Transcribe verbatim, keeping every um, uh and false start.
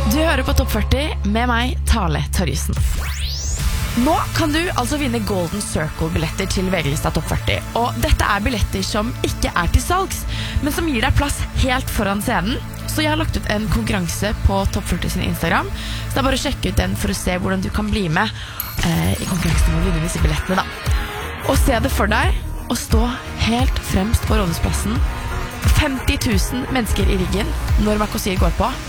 Du hører på Topp førti med meg, Tale Torjussen. Nå kan du altså vinne Golden Circle-billetter til VG-lista Topp førti. Og dette er billetter som ikke er til salgs, men som gir deg plass helt foran scenen. Så jeg har lagt ut en konkurranse på Topp førti sin Instagram. Så det er bare å sjekke ut den for å se hvordan du kan bli med eh, i konkurransen med å vinne disse billettene da. Og se det for deg å stå helt fremst på Rådhusplassen. femti tusen mennesker i ryggen når Mark og Sier går på.